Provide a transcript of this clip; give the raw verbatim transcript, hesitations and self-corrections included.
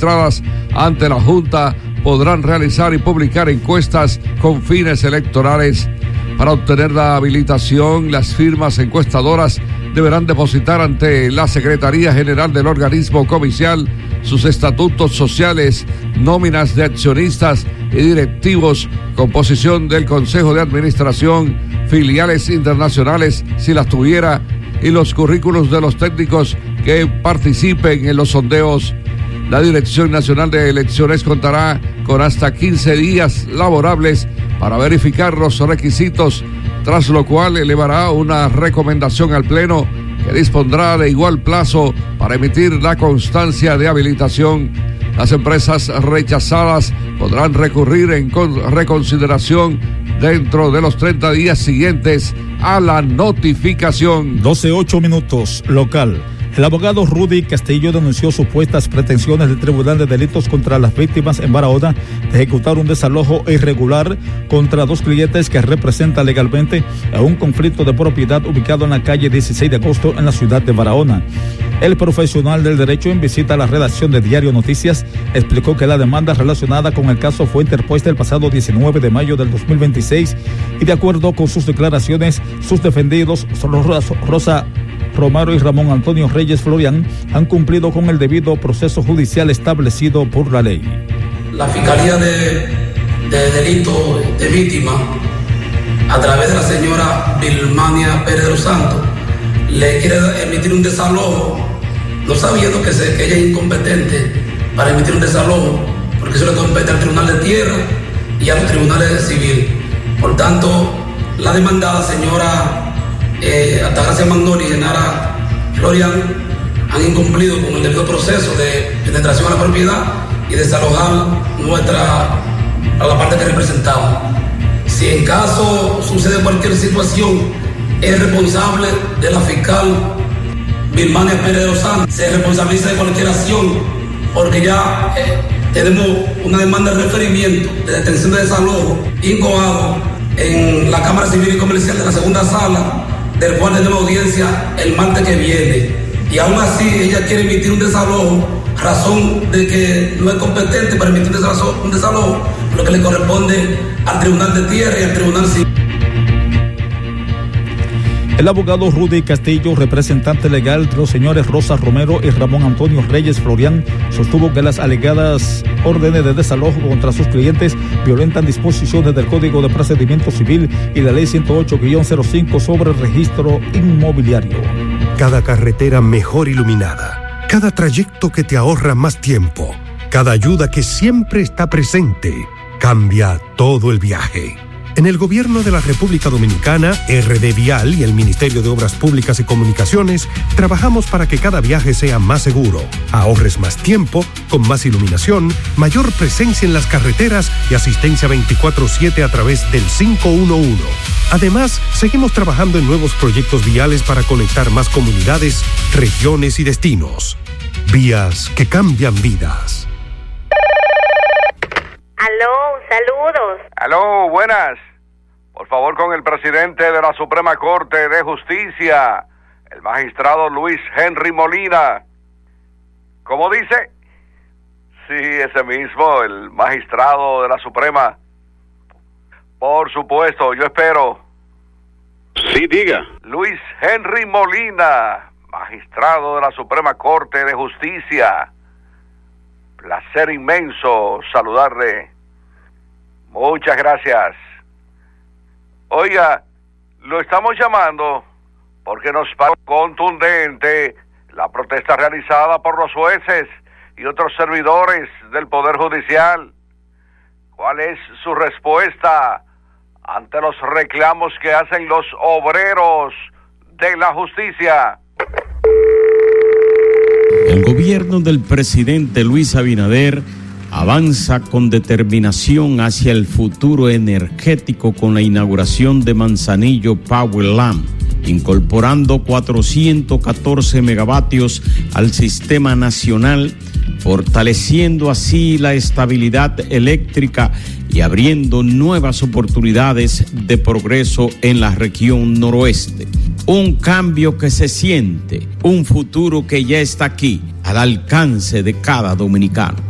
registradas ante la Junta podrán realizar y publicar encuestas con fines electorales. Para obtener la habilitación, las firmas encuestadoras deberán depositar ante la Secretaría General del organismo comicial sus estatutos sociales, nóminas de accionistas y directivos, composición del Consejo de Administración, filiales internacionales si las tuviera, y los currículos de los técnicos que participen en los sondeos. La Dirección Nacional de Elecciones contará con hasta quince días laborables para verificar los requisitos, tras lo cual elevará una recomendación al Pleno que dispondrá de igual plazo para emitir la constancia de habilitación. Las empresas rechazadas podrán recurrir en con- reconsideración dentro de los treinta días siguientes a la notificación. doce ocho minutos, local. El abogado Rudy Castillo denunció supuestas pretensiones del Tribunal de Delitos contra las Víctimas en Barahona de ejecutar un desalojo irregular contra dos clientes que representa legalmente a un conflicto de propiedad ubicado en la calle dieciséis de agosto en la ciudad de Barahona. El profesional del derecho, en visita a la redacción de Diario Noticias, explicó que la demanda relacionada con el caso fue interpuesta el pasado diecinueve de mayo del dos mil veintiséis y, de acuerdo con sus declaraciones, sus defendidos Rosa, Rosa Romero y Ramón Antonio Reyes Florián han cumplido con el debido proceso judicial establecido por la ley. La Fiscalía de, de Delito de Víctima, a través de la señora Vilmania Pérez de los Santos, le quiere emitir un desalojo, no sabiendo que, se, que ella es incompetente para emitir un desalojo, porque eso le compete al Tribunal de Tierra y a los tribunales civiles. Por tanto, la demandada señora Eh, Altagracia Mandoni y Genara Florian han incumplido con el debido proceso de penetración a la propiedad y desalojar nuestra, a la parte que representamos. Si en caso sucede cualquier situación, es responsable de la fiscal Vilmania Pérez de los Santos, se responsabiliza de cualquier acción, porque ya eh, tenemos una demanda de referimiento de detención de desalojo incoado en la Cámara Civil y Comercial de la segunda sala, del cual tenemos audiencia el martes que viene. Y aún así ella quiere emitir un desalojo, razón de que no es competente para emitir un desalojo, un desalojo lo que le corresponde al Tribunal de Tierra y al Tribunal Civil. El abogado Rudy Castillo, representante legal de los señores Rosa Romero y Ramón Antonio Reyes Florián, sostuvo que las alegadas órdenes de desalojo contra sus clientes violentan disposiciones del Código de Procedimiento Civil y la Ley ciento ocho guión cero cinco sobre el registro inmobiliario. Cada carretera mejor iluminada, cada trayecto que te ahorra más tiempo, cada ayuda que siempre está presente, cambia todo el viaje. En el Gobierno de la República Dominicana, R D Vial y el Ministerio de Obras Públicas y Comunicaciones trabajamos para que cada viaje sea más seguro, ahorres más tiempo, con más iluminación, mayor presencia en las carreteras y asistencia veinticuatro siete a través del cinco uno uno. Además, seguimos trabajando en nuevos proyectos viales para conectar más comunidades, regiones y destinos. Vías que cambian vidas. Aló, saludos. Aló, buenas. Por favor, con el presidente de la Suprema Corte de Justicia, el magistrado Luis Henry Molina. ¿Cómo dice? Sí, ese mismo, el magistrado de la Suprema. Por supuesto, yo espero. Sí, diga. Luis Henry Molina, magistrado de la Suprema Corte de Justicia. Placer inmenso saludarle. Muchas gracias. Oiga, lo estamos llamando porque nos parece contundente la protesta realizada por los jueces y otros servidores del Poder Judicial. ¿Cuál es su respuesta ante los reclamos que hacen los obreros de la justicia? El gobierno del presidente Luis Abinader avanza con determinación hacia el futuro energético con la inauguración de Manzanillo Power Lamp, incorporando cuatrocientos catorce megavatios al sistema nacional, fortaleciendo así la estabilidad eléctrica y abriendo nuevas oportunidades de progreso en la región noroeste. Un cambio que se siente, un futuro que ya está aquí, al alcance de cada dominicano.